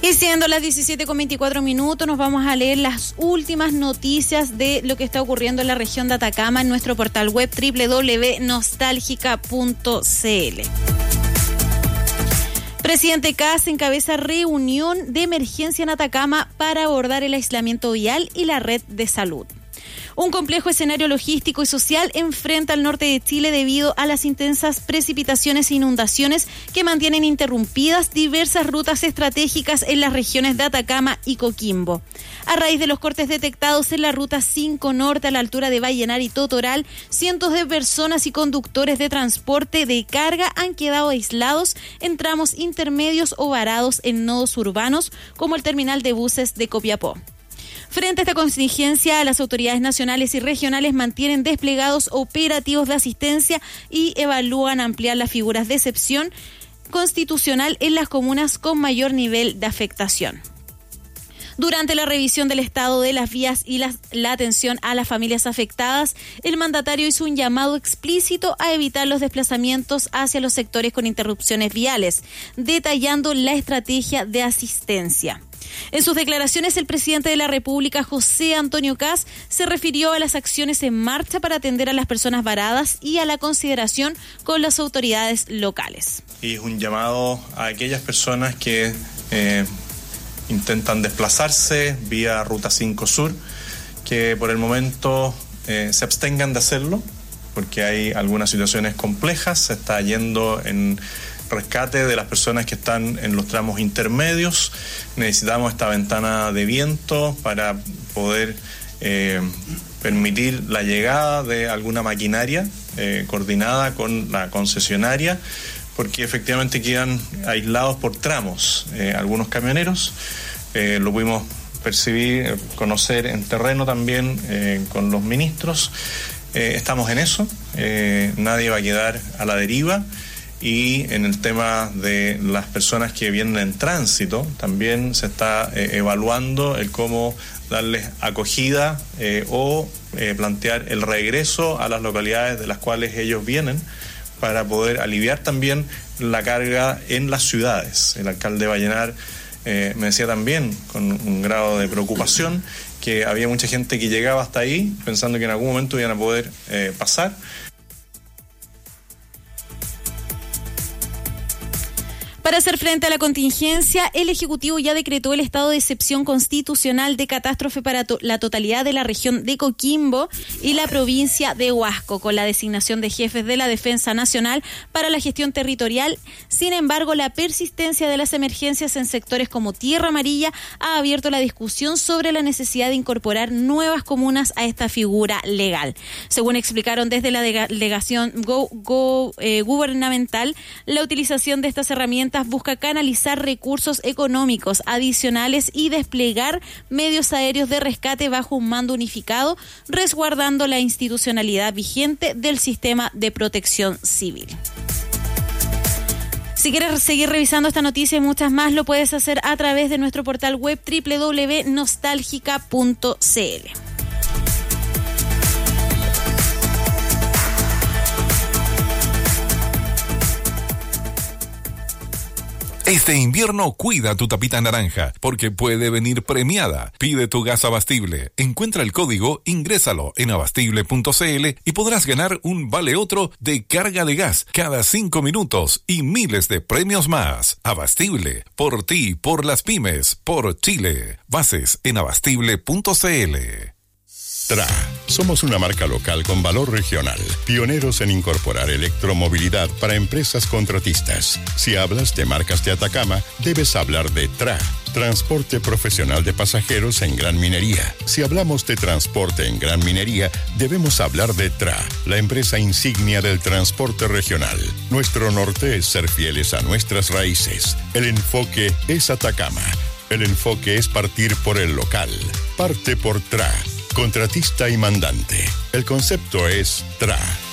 Y siendo las 17:24, nos vamos a leer las últimas noticias de lo que está ocurriendo en la región de Atacama en nuestro portal web www.nostalgica.cl. Presidente Kast encabeza reunión de emergencia en Atacama para abordar el aislamiento vial y la red de salud. Un complejo escenario logístico y social enfrenta al norte de Chile debido a las intensas precipitaciones e inundaciones que mantienen interrumpidas diversas rutas estratégicas en las regiones de Atacama y Coquimbo. A raíz de los cortes detectados en la ruta 5 Norte a la altura de Vallenar y Totoral, cientos de personas y conductores de transporte de carga han quedado aislados en tramos intermedios o varados en nodos urbanos como el terminal de buses de Copiapó. Frente a esta contingencia, las autoridades nacionales y regionales mantienen desplegados operativos de asistencia y evalúan ampliar las figuras de excepción constitucional en las comunas con mayor nivel de afectación. Durante la revisión del estado de las vías y la atención a las familias afectadas, el mandatario hizo un llamado explícito a evitar los desplazamientos hacia los sectores con interrupciones viales, detallando la estrategia de asistencia. En sus declaraciones, el presidente de la República, José Antonio Kast, se refirió a las acciones en marcha para atender a las personas varadas y a la consideración con las autoridades locales. Y es un llamado a aquellas personas que intentan desplazarse vía Ruta 5 Sur, que por el momento se abstengan de hacerlo, porque hay algunas situaciones complejas. Se está yendo en rescate de las personas que están en los tramos intermedios. Necesitamos esta ventana de viento para poder permitir la llegada de alguna maquinaria coordinada con la concesionaria, porque efectivamente quedan aislados por tramos algunos camioneros. Lo pudimos percibir, conocer en terreno también con los ministros. Estamos en eso, nadie va a quedar a la deriva. Y en el tema de las personas que vienen en tránsito, también se está evaluando el cómo darles acogida o plantear el regreso a las localidades de las cuales ellos vienen, para poder aliviar también la carga en las ciudades. El alcalde de Vallenar me decía también, con un grado de preocupación, que había mucha gente que llegaba hasta ahí pensando que en algún momento iban a poder pasar. Para hacer frente a la contingencia, el Ejecutivo ya decretó el estado de excepción constitucional de catástrofe para la totalidad de la región de Coquimbo y la provincia de Huasco, con la designación de jefes de la Defensa Nacional para la gestión territorial. Sin embargo, la persistencia de las emergencias en sectores como Tierra Amarilla ha abierto la discusión sobre la necesidad de incorporar nuevas comunas a esta figura legal. Según explicaron desde la delegación gubernamental, la utilización de estas herramientas busca canalizar recursos económicos adicionales y desplegar medios aéreos de rescate bajo un mando unificado, resguardando la institucionalidad vigente del sistema de protección civil. Si quieres seguir revisando esta noticia y muchas más, lo puedes hacer a través de nuestro portal web www.nostalgica.cl. Este invierno cuida tu tapita naranja, porque puede venir premiada. Pide tu gas Abastible. Encuentra el código, ingrésalo en abastible.cl y podrás ganar un vale otro de carga de gas cada 5 minutos y miles de premios más. Abastible, por ti, por las pymes, por Chile. Bases en abastible.cl. TRA. Somos una marca local con valor regional, pioneros en incorporar electromovilidad para empresas contratistas. Si hablas de marcas de Atacama, debes hablar de TRA, Transporte Profesional de Pasajeros en Gran Minería. Si hablamos de transporte en Gran Minería, debemos hablar de TRA, la empresa insignia del transporte regional. Nuestro norte es ser fieles a nuestras raíces. El enfoque es Atacama. El enfoque es partir por el local. Parte por TRA. Contratista y mandante. El concepto es TRA.